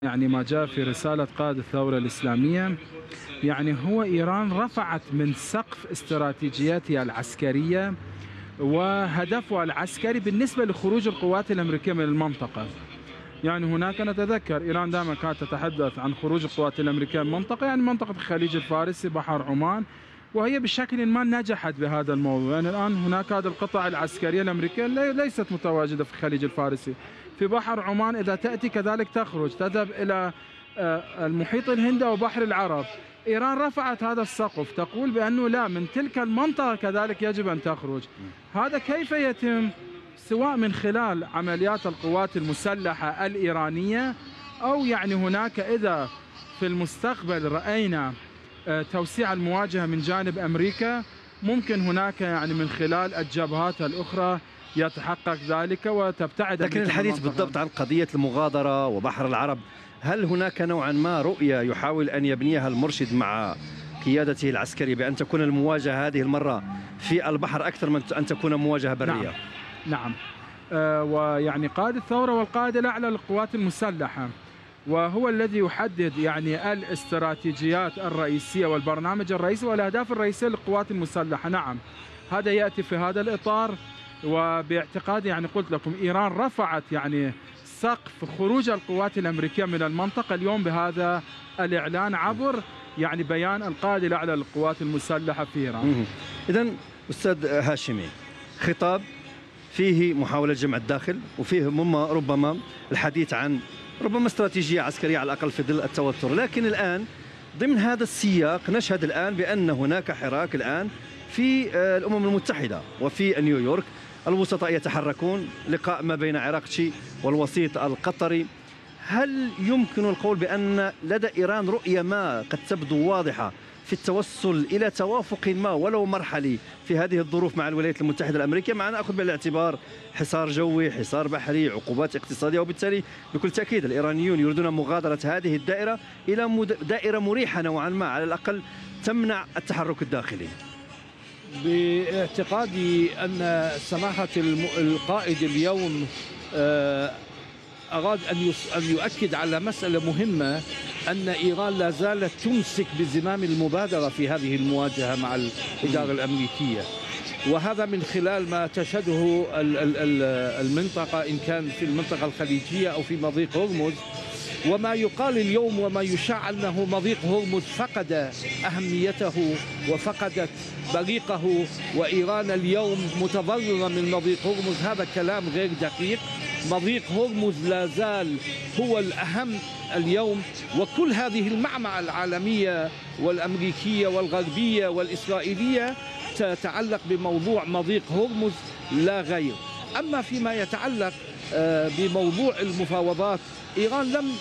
يعني ما جاء في رسالة قائد الثورة الإسلامية، يعني هو إيران رفعت من سقف استراتيجيتها العسكرية وهدفها العسكري بالنسبة لخروج القوات الأمريكية من المنطقة. يعني هناك نتذكر إيران دائما كانت تتحدث عن خروج القوات الأمريكية من المنطقة، يعني منطقة الخليج الفارسي، بحر عمان، وهي بشكل ما نجحت بهذا الموضوع. يعني الآن هناك هذه القطع العسكرية الأمريكية ليست متواجدة في الخليج الفارسي، في بحر عمان إذا تأتي كذلك تخرج تذهب إلى المحيط الهندي وبحر العرب. إيران رفعت هذا السقف، تقول بأنه لا، من تلك المنطقة كذلك يجب أن تخرج. هذا كيف يتم؟ سواء من خلال عمليات القوات المسلحة الإيرانية، أو يعني هناك إذا في المستقبل رأينا توسيع المواجهة من جانب أمريكا، ممكن هناك يعني من خلال الجبهات الأخرى يتحقق ذلك وتبتعد. لكن الحديث بالضبط عن قضية المغادرة وبحر العرب، هل هناك نوعا ما رؤية يحاول أن يبنيها المرشد مع قيادته العسكرية بأن تكون المواجهة هذه المرة في البحر أكثر من أن تكون مواجهة برية؟ نعم. ويعني قائد الثورة والقائد الأعلى للقوات المسلحة، وهو الذي يحدد يعني الاستراتيجيات الرئيسية والبرنامج الرئيسي والأهداف الرئيسية للقوات المسلحة. نعم، هذا يأتي في هذا الإطار. وباعتقادي يعني قلت لكم إيران رفعت يعني سقف خروج القوات الأمريكية من المنطقة اليوم بهذا الإعلان عبر يعني بيان القائد الأعلى للقوات المسلحة في إيران. إذن أستاذ هاشمي، خطاب فيه محاولة جمع الداخل، وفيه ربما الحديث عن ربما استراتيجية عسكرية على الأقل في ظل التوتر، لكن الآن ضمن هذا السياق نشهد الآن بأن هناك حراك الآن في الأمم المتحدة وفي نيويورك. الوسطاء يتحركون، لقاء ما بين عراقتشي والوسيط القطري. هل يمكن القول بأن لدى إيران رؤية ما قد تبدو واضحة في التوصل إلى توافق ما ولو مرحلي في هذه الظروف مع الولايات المتحدة الأمريكية، مع أن أخذ بالاعتبار حصار جوي، حصار بحري، عقوبات اقتصادية، وبالتالي بكل تأكيد الإيرانيون يريدون مغادرة هذه الدائرة إلى دائرة مريحة نوعا ما على الأقل تمنع التحرك الداخلي؟ باعتقادي أن سماحة القائد اليوم أراد أن يؤكد على مسألة مهمة، أن إيران لا زالت تمسك بزمام المبادرة في هذه المواجهة مع الإدارة الأمريكية، وهذا من خلال ما تشهده المنطقة، إن كان في المنطقة الخليجية أو في مضيق هرمز. وما يقال اليوم وما يشاع أنه مضيق هرمز فقد أهميته وفقدت بريقه، وإيران اليوم متضررة من مضيق هرمز، هذا كلام غير دقيق. مضيق هرمز لا زال هو الأهم اليوم، وكل هذه المعمعة العالمية والأمريكية والغربية والإسرائيلية تتعلق بموضوع مضيق هرمز لا غير. أما فيما يتعلق بموضوع المفاوضات، إيران لم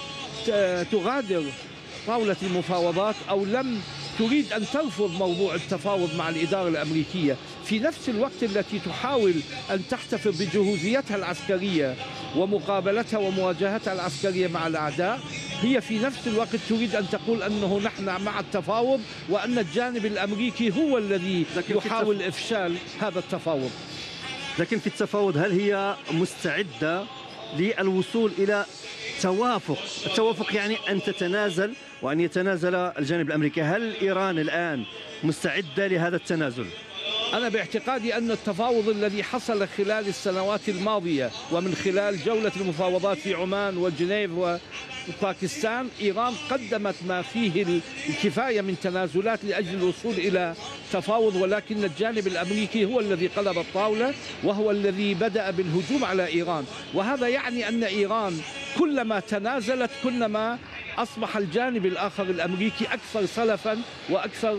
تغادر طاولة المفاوضات أو لم تريد أن ترفض موضوع التفاوض مع الإدارة الأمريكية. في نفس الوقت التي تحاول أن تحتفظ بجهوزيتها العسكرية ومقابلتها ومواجهتها العسكرية مع الأعداء، هي في نفس الوقت تريد أن تقول أنه نحن مع التفاوض، وأن الجانب الأمريكي هو الذي يحاول إفشال هذا التفاوض. لكن في التفاوض هل هي مستعدة للوصول إلى توافق؟ التوافق يعني أن تتنازل وأن يتنازل الجانب الأمريكي. هل إيران الآن مستعدة لهذا التنازل؟ أنا باعتقادي أن التفاوض الذي حصل خلال السنوات الماضية ومن خلال جولة المفاوضات في عمان وجنيف وباكستان، إيران قدمت ما فيه الكفاية من تنازلات لأجل الوصول إلى تفاوض، ولكن الجانب الأمريكي هو الذي قلب الطاولة وهو الذي بدأ بالهجوم على إيران. وهذا يعني أن إيران كلما تنازلت كلما أصبح الجانب الآخر الأمريكي أكثر سلفا وأكثر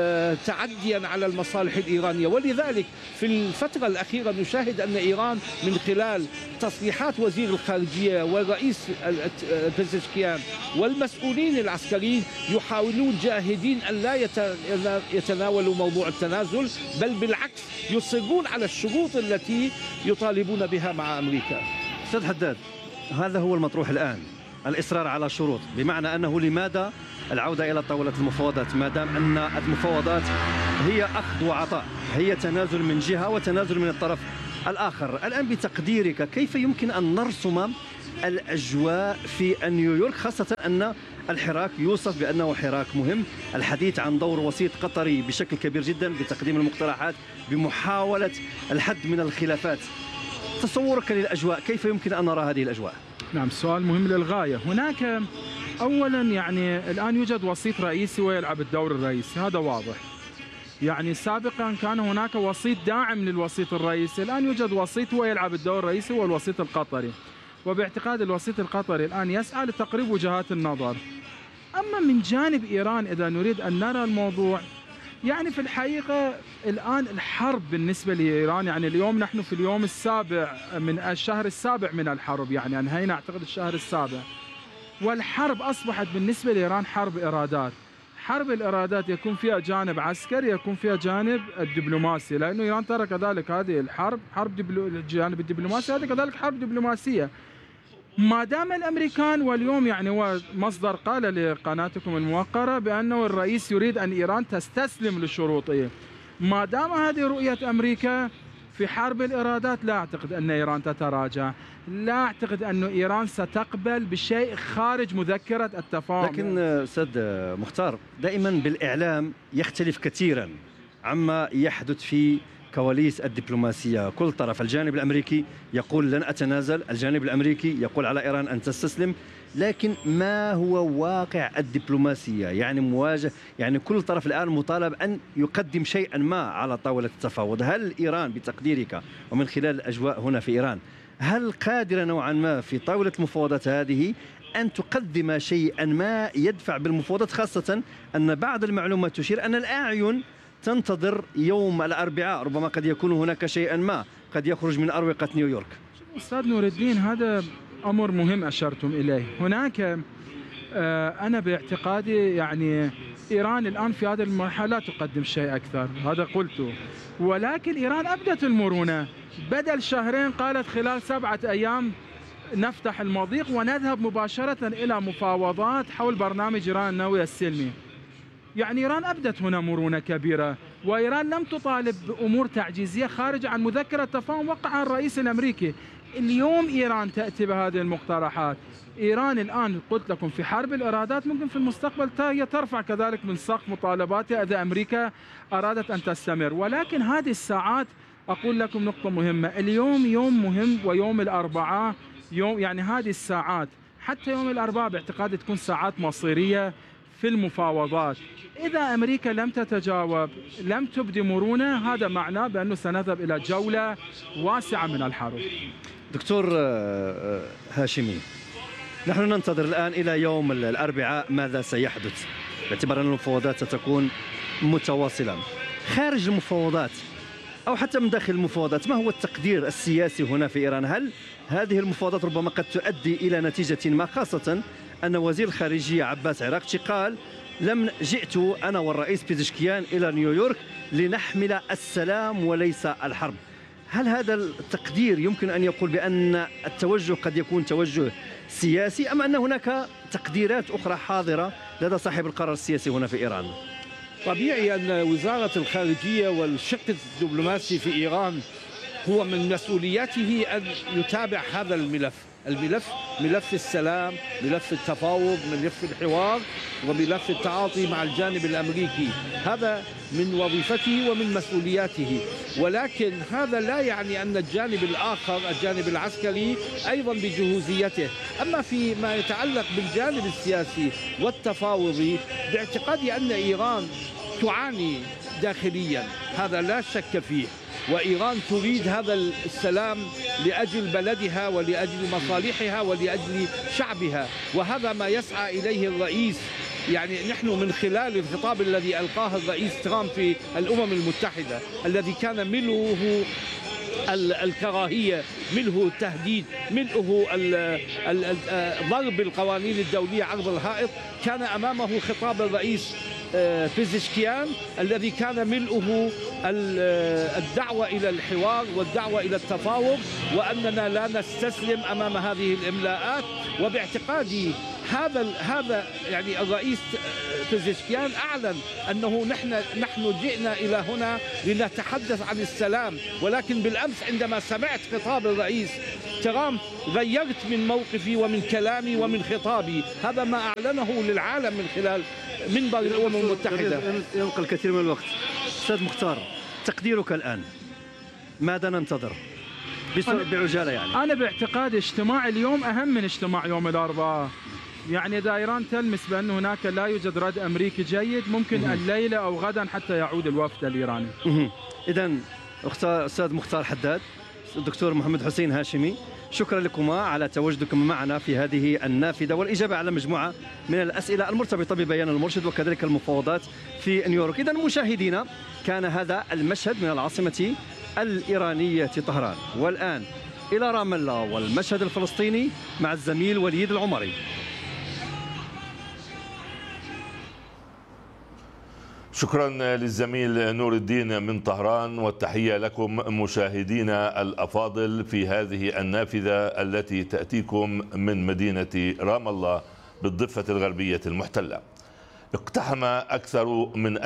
تعديا على المصالح الإيرانية. ولذلك في الفترة الأخيرة نشاهد أن إيران من خلال تصريحات وزير الخارجية والرئيس بزشكيان والمسؤولين العسكريين يحاولون جاهدين أن لا يتناولوا موضوع التنازل، بل بالعكس يصرون على الشروط التي يطالبون بها مع أمريكا. أستاذ حداد، هذا هو المطروح الآن، الإصرار على شروط، بمعنى أنه لماذا العودة إلى طاولة المفاوضات ما دام أن المفاوضات هي أخذ وعطاء، هي تنازل من جهة وتنازل من الطرف الآخر. الآن بتقديرك كيف يمكن أن نرسم الأجواء في نيويورك، خاصة أن الحراك يوصف بأنه حراك مهم، الحديث عن دور وسيط قطري بشكل كبير جدا بتقديم المقترحات بمحاولة الحد من الخلافات. تصورك للأجواء، كيف يمكن أن نرى هذه الأجواء؟ نعم، سؤال مهم للغاية. هناك أولا يعني الآن يوجد وسيط رئيسي ويلعب الدور الرئيسي، هذا واضح. يعني سابقا كان هناك وسيط داعم للوسيط الرئيسي، الآن يوجد وسيط ويلعب الدور الرئيسي هو الوسيط القطري، وباعتقاد الوسيط القطري الآن يسعى لتقريب وجهات النظر. أما من جانب إيران إذا نريد أن نرى الموضوع، يعني في الحقيقة الآن الحرب بالنسبة لإيران، يعني اليوم نحن في اليوم السابع من الشهر السابع من الحرب، يعني أنهينا أعتقد الشهر السابع، والحرب أصبحت بالنسبة لإيران حرب إرادات. حرب الإرادات يكون فيها جانب عسكري، يكون فيها جانب الدبلوماسي، لأنه إيران ترى كذلك هذه الحرب الجانب الدبلوماسي، هذه كذلك حرب دبلوماسية. ما دام الأمريكان، واليوم يعني هو مصدر قال لقناتكم الموقرة بأنه الرئيس يريد أن إيران تستسلم لشروطه، ما دام هذه رؤية أمريكا في حرب الإرادات، لا أعتقد أن إيران تتراجع، لا أعتقد أن إيران ستقبل بشيء خارج مذكرة التفاهم. لكن أستاذ مختار، دائما بالإعلام يختلف كثيرا عما يحدث في كواليس الدبلوماسية. كل طرف، الجانب الأمريكي يقول لن أتنازل، الجانب الأمريكي يقول على إيران أن تستسلم، لكن ما هو واقع الدبلوماسية؟ يعني مواجهة، يعني كل طرف الآن مطالب أن يقدم شيئا ما على طاولة التفاوض. هل إيران بتقديرك ومن خلال الأجواء هنا في إيران، هل قادرة نوعا ما في طاولة المفاوضات هذه أن تقدم شيئا ما يدفع بالمفاوضات، خاصة أن بعض المعلومات تشير أن الأعين تنتظر يوم الأربعاء، ربما قد يكون هناك شيئا ما قد يخرج من أروقة نيويورك؟ أستاذ نور الدين، هذا أمر مهم أشرتم إليه. هناك أنا باعتقادي يعني إيران الآن في هذه المرحلة لا تقدم شيء أكثر، هذا قلته، ولكن إيران أبدت المرونة، بدل شهرين قالت خلال 7 أيام نفتح المضيق ونذهب مباشرة إلى مفاوضات حول برنامج إيران النووي السلمي. يعني إيران أبدت هنا مرونة كبيرة، وإيران لم تطالب بأمور تعجيزية خارجة عن مذكرة تفاهم وقعها الرئيس الأمريكي. اليوم إيران تأتي بهذه المقترحات. إيران الآن قلت لكم في حرب الإرادات، ممكن في المستقبل هي ترفع كذلك من سقف مطالباتها إذا أمريكا أرادت أن تستمر. ولكن هذه الساعات، أقول لكم نقطة مهمة، اليوم يوم مهم، ويوم الأربعاء يوم، يعني هذه الساعات حتى يوم الأربعاء باعتقادي تكون ساعات مصيرية في المفاوضات. إذا أمريكا لم تتجاوب، لم تبدي مرونة، هذا معناه بأنه سنذهب إلى جولة واسعة من الحرب. دكتور هاشمي، نحن ننتظر الآن إلى يوم الأربعاء ماذا سيحدث، باعتبار أن المفاوضات ستكون متواصلة. خارج المفاوضات أو حتى من داخل المفاوضات، ما هو التقدير السياسي هنا في إيران؟ هل هذه المفاوضات ربما قد تؤدي إلى نتيجة ما، خاصة أن وزير الخارجية عباس عراقچي قال لم جئت أنا والرئيس بيزشكيان إلى نيويورك لنحمل السلام وليس الحرب؟ هل هذا التقدير يمكن أن يقول بأن التوجه قد يكون توجه سياسي، أم أن هناك تقديرات أخرى حاضرة لدى صاحب القرار السياسي هنا في إيران؟ طبيعي أن وزارة الخارجية والشق الدبلوماسي في إيران هو من مسؤولياته أن يتابع هذا الملف، ملف السلام، ملف التفاوض، ملف الحوار، وملف التعاطي مع الجانب الأمريكي. هذا من وظيفته ومن مسؤولياته، ولكن هذا لا يعني أن الجانب الآخر، الجانب العسكري، أيضا بجهوزيته. أما فيما يتعلق بالجانب السياسي والتفاوضي، باعتقادي أن إيران تعاني داخليا، هذا لا شك فيه، وإيران تريد هذا السلام لأجل بلدها ولأجل مصالحها ولأجل شعبها، وهذا ما يسعى إليه الرئيس. يعني نحن من خلال الخطاب الذي ألقاه الرئيس ترامب في الأمم المتحدة، الذي كان ملؤه الكراهية، ملؤه التهديد، ملؤه ضرب القوانين الدولية عرض الحائط، كان أمامه خطاب الرئيس بيزشكيان الذي كان ملؤه الدعوة إلى الحوار والدعوة إلى التفاوض، وأننا لا نستسلم أمام هذه الإملاءات. وباعتقادي هذا يعني الرئيس بيزشكيان أعلن أنه نحن جئنا إلى هنا لنتحدث عن السلام، ولكن بالأمس عندما سمعت خطاب الرئيس ترامب غيرت من موقفي ومن كلامي ومن خطابي. هذا ما أعلنه للعالم من خلال منبر الأمم المتحدة. يبقى الكثير من الوقت. أستاذ مختار، تقديرك الآن ماذا ننتظر بعجالة؟ يعني أنا باعتقادي اجتماع اليوم أهم من اجتماع يوم الأربعاء. يعني إذا إيران تلمس بأن هناك لا يوجد رد أمريكي جيد، ممكن الليلة أو غدا حتى يعود الوفد الإيراني. إذا أستاذ مختار حداد، الدكتور محمد حسين هاشمي، شكرا لكما على تواجدكم معنا في هذه النافذة والإجابة على مجموعة من الأسئلة المرتبطة ببيان المرشد وكذلك المفاوضات في نيويورك. إذا مشاهدينا، كان هذا المشهد من العاصمة الإيرانية طهران. والآن إلى رام الله والمشهد الفلسطيني مع الزميل وليد العمري. شكرا للزميل نور الدين من طهران، والتحية لكم مشاهدينا الأفاضل في هذه النافذة التي تأتيكم من مدينة رام الله بالضفة الغربية المحتلة. اقتحم أكثر من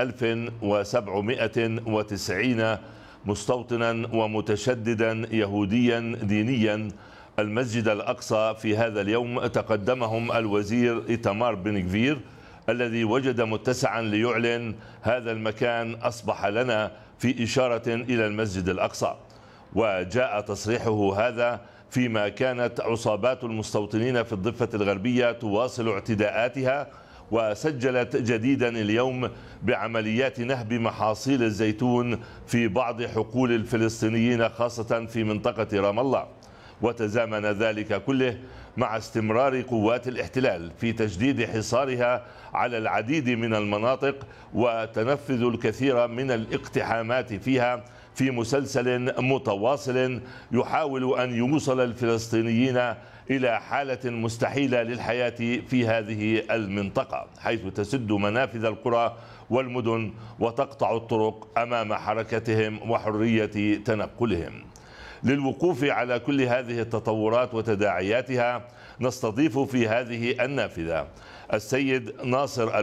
1790 مستوطنا ومتشددا يهوديا دينيا المسجد الأقصى في هذا اليوم. تقدمهم الوزير إيتمار بن غفير الذي وجد متسعا ليعلن هذا المكان أصبح لنا، في إشارة إلى المسجد الأقصى. وجاء تصريحه هذا فيما كانت عصابات المستوطنين في الضفة الغربية تواصل اعتداءاتها، وسجلت جديدا اليوم بعمليات نهب محاصيل الزيتون في بعض حقول الفلسطينيين خاصة في منطقة رام الله. وتزامن ذلك كله مع استمرار قوات الاحتلال في تجديد حصارها على العديد من المناطق وتنفذ الكثير من الاقتحامات فيها في مسلسل متواصل يحاول أن يوصل الفلسطينيين إلى حالة مستحيلة للحياة في هذه المنطقة، حيث تسد منافذ القرى والمدن وتقطع الطرق أمام حركتهم وحرية تنقلهم. للوقوف على كل هذه التطورات وتداعياتها نستضيف في هذه النافذة السيد ناصر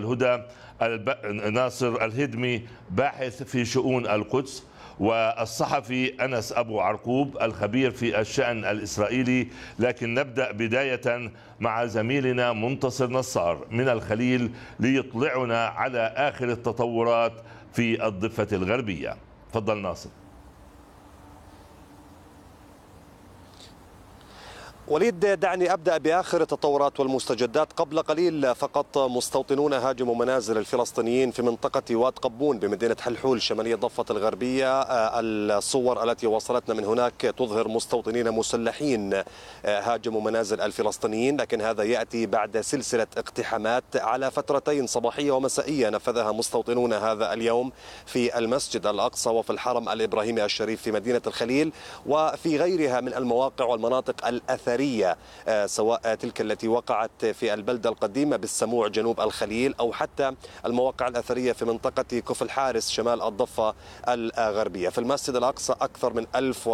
الهدمي، باحث في شؤون القدس، والصحفي أنس أبو عرقوب الخبير في الشأن الإسرائيلي. لكن نبدأ بداية مع زميلنا منتصر نصار من الخليل ليطلعنا على آخر التطورات في الضفة الغربية. تفضل ناصر. وليد، دعني أبدأ بآخر التطورات والمستجدات. قبل قليل فقط مستوطنون هاجموا منازل الفلسطينيين في منطقة واد قبون بمدينة حلحول شمالية الضفة الغربية. الصور التي وصلتنا من هناك تظهر مستوطنين مسلحين هاجموا منازل الفلسطينيين، لكن هذا يأتي بعد سلسلة اقتحامات على فترتين صباحية ومسائية نفذها مستوطنون هذا اليوم في المسجد الأقصى وفي الحرم الإبراهيمي الشريف في مدينة الخليل وفي غيرها من المواقع والمناطق الأثرية، سواء تلك التي وقعت في البلدة القديمة بالسموع جنوب الخليل أو حتى المواقع الأثرية في منطقة كفر حارس شمال الضفة الغربية. في المسجد الأقصى أكثر من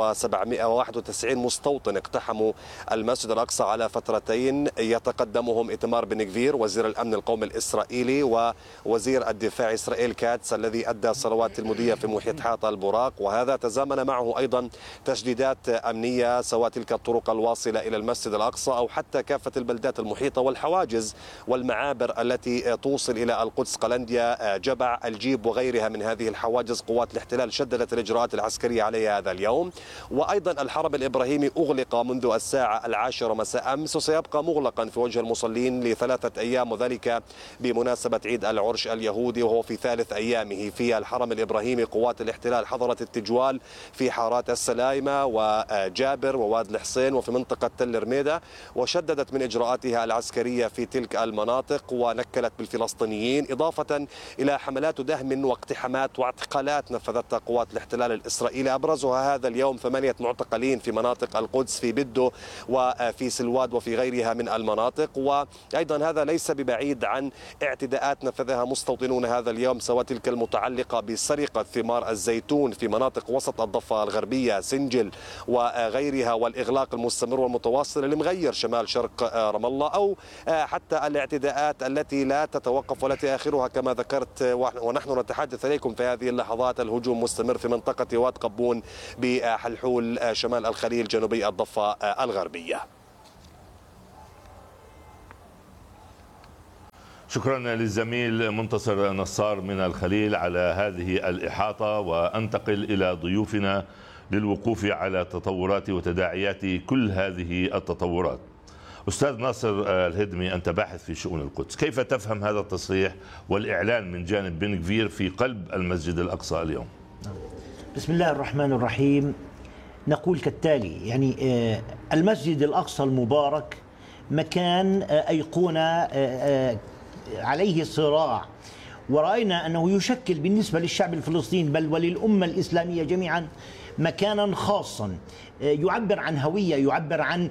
1791 مستوطن اقتحموا المسجد الأقصى على فترتين، يتقدمهم إيتمار بن غفير وزير الأمن القومي الإسرائيلي ووزير الدفاع إسرائيل كاتس الذي أدى صلوات المدية في محيط حائط البراق، وهذا تزامن معه أيضا تشديدات أمنية سواء تلك الطرق الواصلة إلى المسجد الأقصى أو حتى كافة البلدات المحيطة والحواجز والمعابر التي توصل إلى القدس، قلنديا، جبع، الجيب وغيرها من هذه الحواجز. قوات الاحتلال شددت الإجراءات العسكرية عليها هذا اليوم. وأيضا الحرم الإبراهيمي أغلق منذ الساعة 10 مساء أمس وسيبقى مغلقا في وجه المصلين ل3 أيام، وذلك بمناسبة عيد العرش اليهودي وهو في 3 أيامه. في الحرم الإبراهيمي قوات الاحتلال حظرت التجوال في حارات السلايمة وجابر وواد الحسين وفي منطقة تل رميدة، وشددت من إجراءاتها العسكرية في تلك المناطق ونكلت بالفلسطينيين، إضافة إلى حملات دهم واقتحامات واعتقالات نفذتها قوات الاحتلال الإسرائيلي، أبرزها هذا اليوم 8 معتقلين في مناطق القدس في بدو وفي سلواد وفي غيرها من المناطق. وأيضا هذا ليس ببعيد عن اعتداءات نفذها مستوطنون هذا اليوم سواء تلك المتعلقة بسرقة ثمار الزيتون في مناطق وسط الضفة الغربية سنجل وغيرها، والإغلاق المستمر والمتواصل المتواصلة لمغير شمال شرق رام الله، أو حتى الاعتداءات التي لا تتوقف والتي آخرها كما ذكرت ونحن نتحدث إليكم في هذه اللحظات الهجوم مستمر في منطقة واد قبون بحلحول شمال الخليل جنوبي الضفة الغربية. شكرا للزميل منتصر نصار من الخليل على هذه الإحاطة، وأنتقل إلى ضيوفنا للوقوف على تطورات وتداعيات كل هذه التطورات. أستاذ ناصر الهدمي، أنت باحث في شؤون القدس، كيف تفهم هذا التصريح والإعلان من جانب بن غفير في قلب المسجد الأقصى اليوم؟ بسم الله الرحمن الرحيم. نقول كالتالي، يعني المسجد الأقصى المبارك مكان أيقونة عليه صراع، ورأينا أنه يشكل بالنسبة للشعب الفلسطيني بل وللأمة الإسلامية جميعا مكانا خاصا يعبر عن هوية، يعبر عن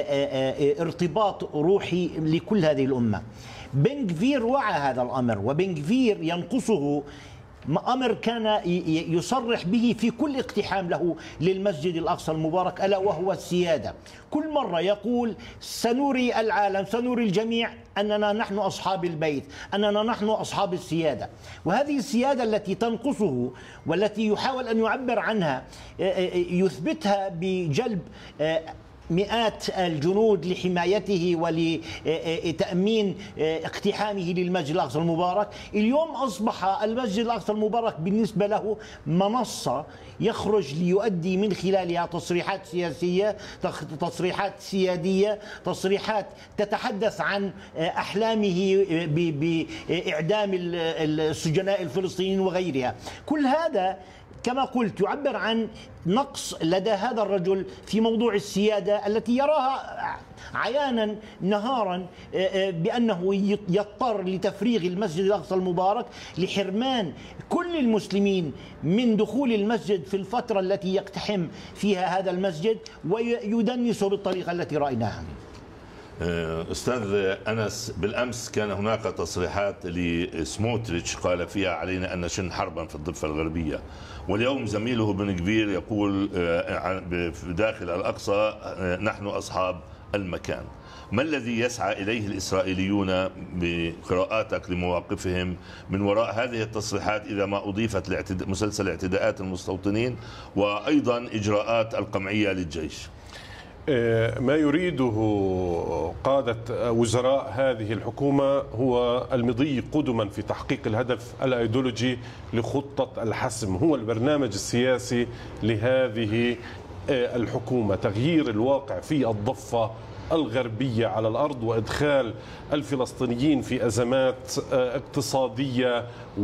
ارتباط روحي لكل هذه الأمة. بن غفير وعى هذا الأمر، وبن غفير ينقصه أمر كان يصرح به في كل اقتحام له للمسجد الأقصى المبارك، ألا وهو السيادة. كل مرة يقول سنوري العالم، سنوري الجميع أننا نحن أصحاب البيت، أننا نحن أصحاب السيادة. وهذه السيادة التي تنقصه والتي يحاول أن يعبر عنها يثبتها بجلب مئات الجنود لحمايته ولتأمين اقتحامه للمسجد الأقصى المبارك. اليوم أصبح المسجد الأقصى المبارك بالنسبة له منصة يخرج ليؤدي من خلالها تصريحات سياسية، تصريحات سيادية، تصريحات تتحدث عن أحلامه بإعدام السجناء الفلسطينيين وغيرها. كل هذا كما قلت يعبر عن نقص لدى هذا الرجل في موضوع السيادة التي يراها عيانا نهارا بأنه يضطر لتفريغ المسجد الأقصى المبارك لحرمان كل المسلمين من دخول المسجد في الفترة التي يقتحم فيها هذا المسجد ويدنسه بالطريقة التي رأيناها. أستاذ أنس، بالأمس كان هناك تصريحات لسموتريتش قال فيها علينا أن نشن حربا في الضفة الغربية، واليوم زميله بن غفير يقول داخل الأقصى نحن أصحاب المكان. ما الذي يسعى إليه الإسرائيليون بقراءاتك لمواقفهم من وراء هذه التصريحات إذا ما أضيفت مسلسل اعتداءات المستوطنين وأيضا إجراءات القمعية للجيش؟ ما يريده قادة وزراء هذه الحكومة هو المضي قدما في تحقيق الهدف الأيديولوجي لخطة الحسم، هو البرنامج السياسي لهذه الحكومة، تغيير الواقع في الضفة الغربية على الأرض وإدخال الفلسطينيين في أزمات اقتصادية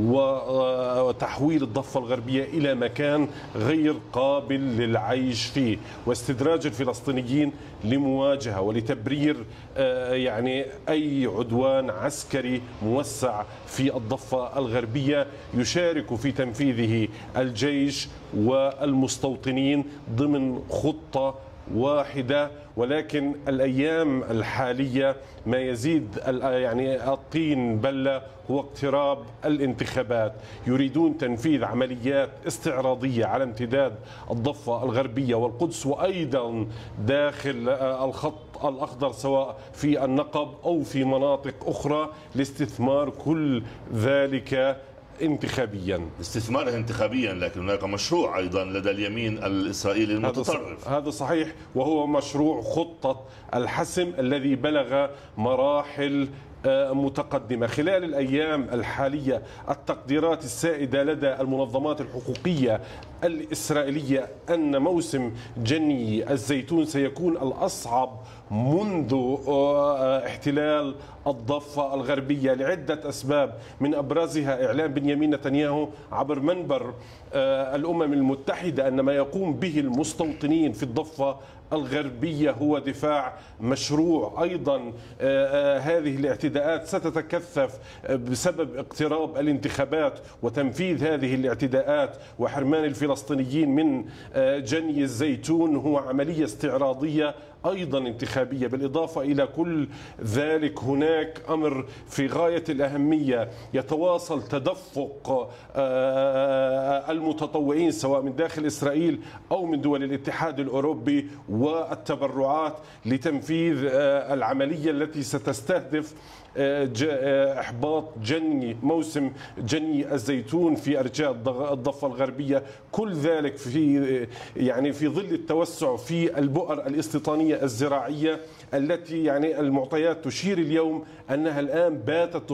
وتحويل الضفة الغربية إلى مكان غير قابل للعيش فيه، واستدراج الفلسطينيين لمواجهة ولتبرير يعني أي عدوان عسكري موسع في الضفة الغربية يشارك في تنفيذه الجيش والمستوطنين ضمن خطة واحدة. ولكن الأيام الحالية ما يزيد يعني الطين بلة هو اقتراب الانتخابات، يريدون تنفيذ عمليات استعراضية على امتداد الضفة الغربية والقدس وأيضا داخل الخط الأخضر سواء في النقب أو في مناطق أخرى لاستثمار كل ذلك انتخابيا. استثماره انتخابيا، لكن هناك مشروع أيضا لدى اليمين الإسرائيلي المتطرف. هذا صحيح، وهو مشروع خطة الحسم الذي بلغ مراحل متقدمة. خلال الأيام الحالية التقديرات السائدة لدى المنظمات الحقوقية الإسرائيلية أن موسم جني الزيتون سيكون الأصعب منذ احتلال الضفة الغربية لعدة أسباب، من أبرزها إعلان بنيامين نتنياهو عبر منبر الأمم المتحدة أن ما يقوم به المستوطنين في الضفة الغربية هو دفاع مشروع. أيضا هذه الاعتداءات ستتكثف بسبب اقتراب الانتخابات وتنفيذ هذه الاعتداءات وحرمان الفلسطينيين من جني الزيتون هو عملية استعراضية أيضا انتخابية. بالإضافة إلى كل ذلك هناك أمر في غاية الأهمية، يتواصل تدفق المتطوعين سواء من داخل إسرائيل أو من دول الاتحاد الأوروبي والتبرعات لتنفيذ العملية التي ستستهدف إحباط موسم جني الزيتون في أرجاء الضفة الغربية. كل ذلك في ظل التوسع في البؤر الاستيطانية الزراعية التي المعطيات تشير اليوم أنها الآن باتت